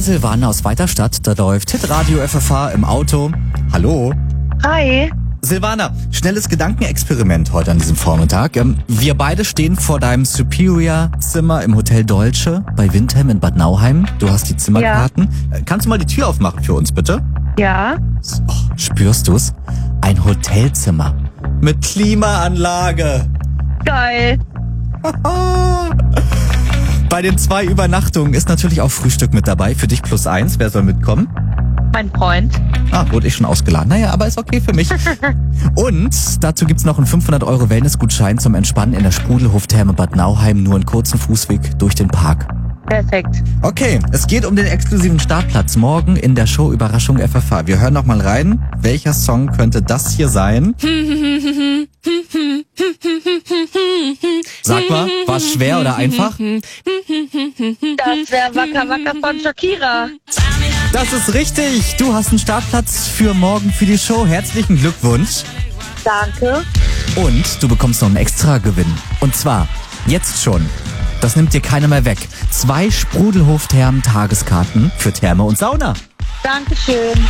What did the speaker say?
Silvana aus Weiterstadt. Da läuft Hitradio FFH im Auto. Hallo. Hi. Silvana, schnelles Gedankenexperiment heute an diesem Vormittag. Wir beide stehen vor deinem Superior-Zimmer im Hotel Dolce bei Windham in Bad Nauheim. Du hast die Zimmerkarten. Ja. Kannst du mal die Tür aufmachen für uns, bitte? Ja. Oh, spürst du's? Ein Hotelzimmer mit Klimaanlage. Geil. Bei den 2 Übernachtungen ist natürlich auch Frühstück mit dabei. Für dich +1. Wer soll mitkommen? Mein Freund. Wurde ich schon ausgeladen. Naja, aber ist okay für mich. Und dazu gibt's noch einen 500 € Wellnessgutschein zum Entspannen in der Sprudelhof-Therme Bad Nauheim. Nur einen kurzen Fußweg durch den Park. Perfekt. Okay, es geht um den exklusiven Startplatz morgen in der Show Überraschung FFH. Wir hören noch mal rein. Welcher Song könnte das hier sein? Sag mal, war es schwer oder einfach? Das wäre Waka Waka von Shakira. Das ist richtig. Du hast einen Startplatz für morgen für die Show. Herzlichen Glückwunsch. Danke. Und du bekommst noch einen extra Gewinn. Und zwar jetzt schon. Das nimmt dir keiner mehr weg. 2 Sprudelhof-Thermen-Tageskarten für Therme und Sauna. Dankeschön.